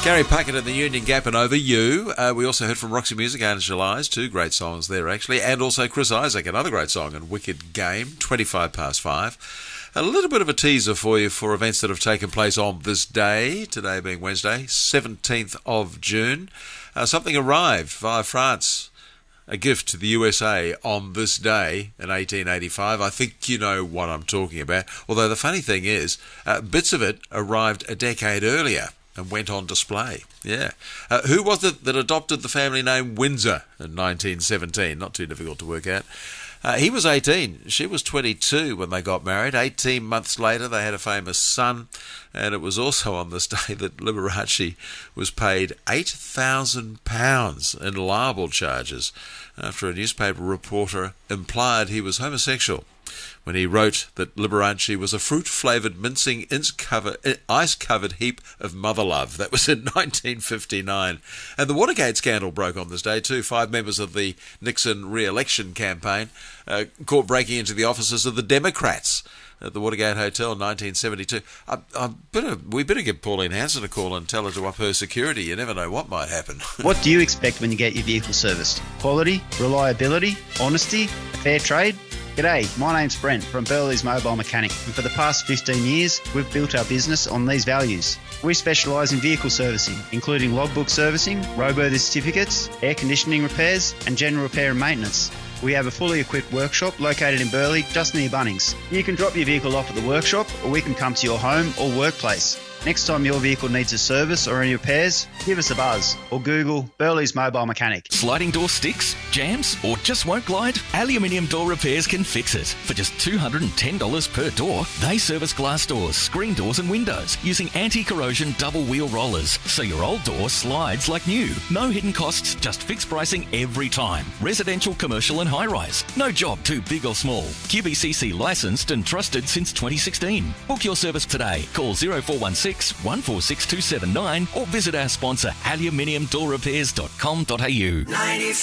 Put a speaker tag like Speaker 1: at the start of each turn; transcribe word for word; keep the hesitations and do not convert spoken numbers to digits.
Speaker 1: Gary Puckett and the Union Gap and Over You. Uh, we also heard from Roxy Music, Angel Eyes, two great songs there actually, and also Chris Isaak, another great song, and Wicked Game, twenty-five past five. A little bit of a teaser for you for events that have taken place on this day, today being Wednesday, seventeenth of June. Uh, something arrived via France, a gift to the U S A on this day in eighteen eighty-five. I think you know what I'm talking about, although the funny thing is, uh, bits of it arrived a decade earlier and went on display. Yeah. Uh, who was it that adopted the family name Windsor in nineteen seventeen? Not too difficult to work out. Uh, he was eighteen. She was twenty-two when they got married. eighteen months later, they had a famous son. And it was also on this day that Liberace was paid eight thousand pounds in libel charges after a newspaper reporter implied he was homosexual when he wrote that Liberace was a fruit-flavoured, mincing, ice-covered heap of mother love. That was in nineteen fifty-nine. And the Watergate scandal broke on this day too. Five members of the Nixon re-election campaign uh, caught breaking into the offices of the Democrats at the Watergate Hotel in nineteen seventy-two. I, I better, we better give Pauline Hanson a call and tell her to up her security. You never know what might happen.
Speaker 2: What do you expect when you get your vehicle serviced? Quality, reliability, honesty, a fair trade? G'day, my name's Brent from Burley's Mobile Mechanic, and for the past fifteen years, we've built our business on these values. We specialise in vehicle servicing, including logbook servicing, roadworthy certificates, air conditioning repairs, and general repair and maintenance. We have a fully equipped workshop located in Burley, just near Bunnings. You can drop your vehicle off at the workshop, or we can come to your home or workplace. Next time your vehicle needs a service or any repairs, give us a buzz or Google Burley's Mobile Mechanic.
Speaker 3: Sliding door sticks, jams, or just won't glide? Aluminium Door Repairs can fix it. For just two hundred ten dollars per door, they service glass doors, screen doors and windows using anti-corrosion double wheel rollers, so your old door slides like new. No hidden costs, just fixed pricing every time. Residential, commercial and high-rise. No job too big or small. Q B C C licensed and trusted since twenty sixteen. Book your service today. Call zero four one six, one four six two seven nine or visit our sponsor aluminium door repairs dot com dot a u.